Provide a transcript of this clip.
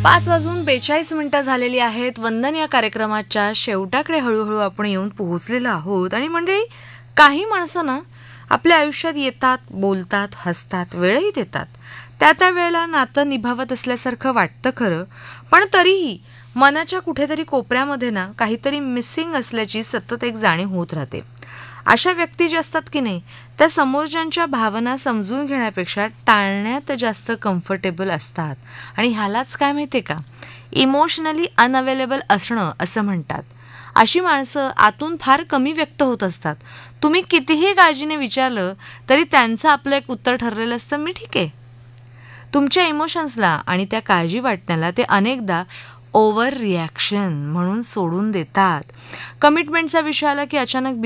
5:42 झालेली आहेत. वंदन या कार्यक्रमाच्या शेवटाकडे हळूहळू आपण येऊन पोहोचलेलो आहोत. आणि मंडळी, काही माणसं ना आपल्या आयुष्यात येतात, बोलतात, हसतात, वेळही देतात. त्या वेळेला नातं निभावत असल्यासारखं वाटतं खरं, पण तरीही मनाच्या कुठेतरी कोपऱ्यामध्ये ना काहीतरी मिसिंग असल्याची सतत एक जाणीव होत राहते. अशा व्यक्ती ज्या असतात की नाही, त्या समोरच्यांच्या भावना समजून घेण्यापेक्षा टाळण्यात जास्त कम्फर्टेबल असतात. आणि ह्यालाच काय माहिती आहे का, इमोशनली अनअवेलेबल असणं असं म्हणतात. अशी माणसं आतून फार कमी व्यक्त होत असतात. तुम्ही कितीही काळजीने विचारलं तरी त्यांचं आपलं एक उत्तर ठरलेलं असतं, मी ठीक आहे. तुमच्या इमोशन्सला आणि त्या काळजी वाटण्याला ते अनेकदा ओव्हर रिॲक्शन म्हणून सोडून देतात. कमिटमेंटचा विषय आला की अचानक